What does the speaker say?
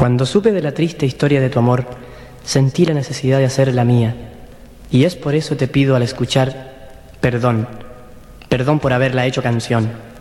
Cuando supe de la triste historia de tu amor, sentí la necesidad de hacer la mía, y es por eso te pido al escuchar perdón, perdón por haberla hecho canción.